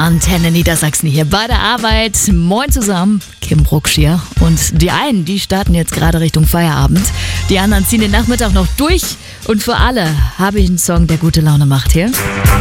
Antenne Niedersachsen hier bei der Arbeit. Moin zusammen, Kim Brucksch hier. Und die einen, die starten jetzt gerade Richtung Feierabend. Die anderen ziehen den Nachmittag noch durch. Und für alle habe ich einen Song, der gute Laune macht hier.